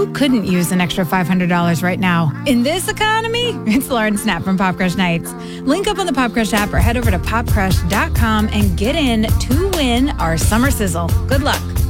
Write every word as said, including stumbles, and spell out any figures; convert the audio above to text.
Who couldn't use an extra five hundred dollars right now? In this economy, it's Lauren Snap from Pop Crush Nights. Link up on the Pop Crush app or head over to pop crush dot com and get in to win our summer sizzle. Good luck.